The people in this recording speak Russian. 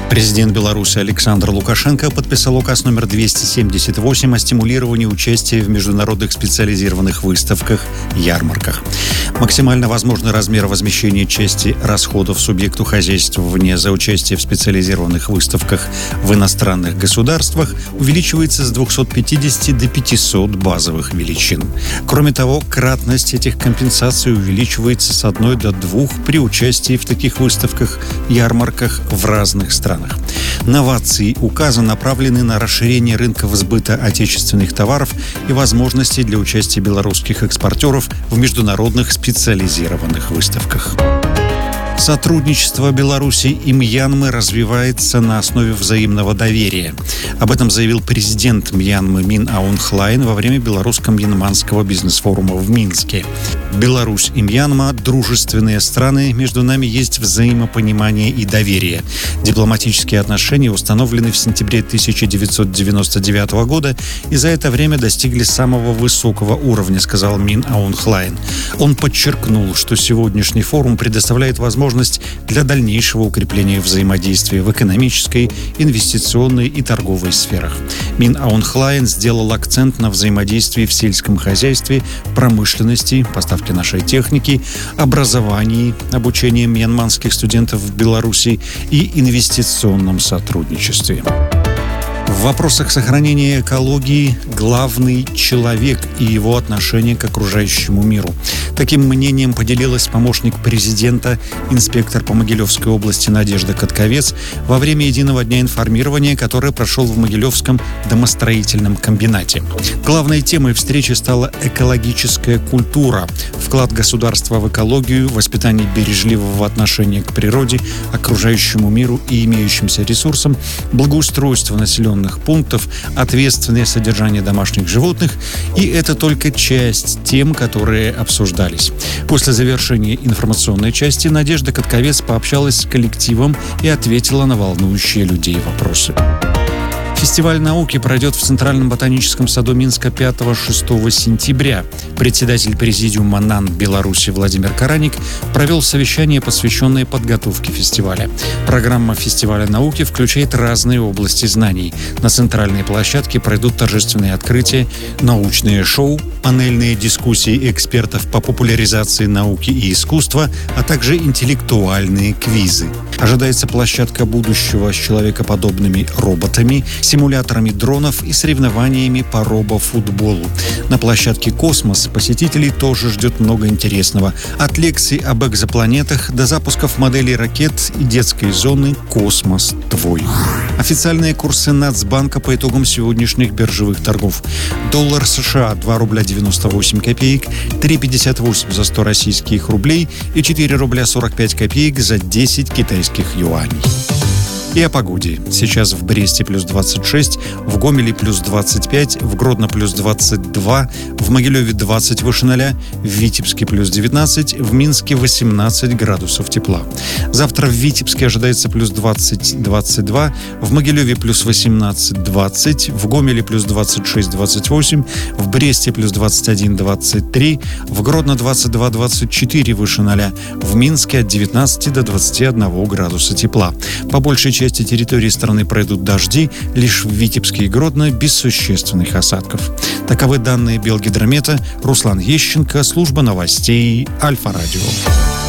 Президент Беларуси Александр Лукашенко подписал указ номер 278 о стимулировании участия в международных специализированных выставках, ярмарках. Максимально возможный размер возмещения части расходов субъекту хозяйствования за участие в специализированных выставках в иностранных государствах увеличивается с 250 до 500 базовых величин. Кроме того, кратность этих компенсаций увеличивается с 1 до 2 при участии в таких выставках, ярмарках в разных странах. Новации указа направлены на расширение рынков сбыта отечественных товаров и возможностей для участия белорусских экспортеров в международных специализированных выставках. Сотрудничество Беларуси и Мьянмы развивается на основе взаимного доверия. Об этом заявил президент Мьянмы Мин Аун Хлайн во время белорусско-мьянманского бизнес-форума в Минске. Беларусь и Мьянма – дружественные страны, между нами есть взаимопонимание и доверие. Дипломатические отношения установлены в сентябре 1999 года и за это время достигли самого высокого уровня, сказал Мин Аун Хлайн. Он подчеркнул, что сегодняшний форум предоставляет возможность для дальнейшего укрепления взаимодействия в экономической, инвестиционной и торговой сферах. Мин Аун Хлайн сделал акцент на взаимодействии в сельском хозяйстве, промышленности, поставке нашей техники, образовании, обучении мьянманских студентов в Беларуси и инвестиционном сотрудничестве. В вопросах сохранения экологии главный человек и его отношение к окружающему миру. Таким мнением поделилась помощник президента, инспектор по Могилевской области Надежда Катковец во время единого дня информирования, который прошел в Могилевском домостроительном комбинате. Главной темой встречи стала экологическая культура, вклад государства в экологию, воспитание бережливого отношения к природе, окружающему миру и имеющимся ресурсам, благоустройство населенных пунктов, ответственное содержание домашних животных, и это только часть тем, которые обсуждались. После завершения информационной части Надежда Катковец пообщалась с коллективом и ответила на волнующие людей вопросы. Фестиваль науки пройдет в Центральном ботаническом саду Минска 5-6 сентября. Председатель президиума НАН Беларуси Владимир Караник провел совещание, посвященное подготовке фестиваля. Программа фестиваля науки включает разные области знаний. На центральной площадке пройдут торжественные открытия, научные шоу, панельные дискуссии экспертов по популяризации науки и искусства, а также интеллектуальные квизы. Ожидается площадка будущего с человекоподобными роботами, симуляторами дронов и соревнованиями по робофутболу. На площадке «Космос» посетителей тоже ждет много интересного. От лекций об экзопланетах до запусков моделей ракет и детской зоны «Космос твой». Официальные курсы Нацбанка по итогам сегодняшних биржевых торгов. Доллар США 2 рубля 98 копеек, 3,58 за 100 российских рублей и 4 рубля 45 копеек за 10 китайских юаней. И о погоде. Сейчас в Бресте плюс 26, в Гомеле плюс 25, в Гродно плюс 22, в Могилеве 20 выше 0, в Витебске плюс 19, в Минске 18 градусов тепла. Завтра в Витебске ожидается плюс 20-22, в Могилеве плюс 18-20, в Гомеле плюс 26-28, в Бресте плюс 21-23, в Гродно 22-24 выше 0, в Минске от 19 до 21 градуса тепла. По большей части территории страны пройдут дожди, лишь в Витебске и Гродно без существенных осадков. Таковы данные Белгидромета. Руслан Ещенко, служба новостей Альфа-Радио.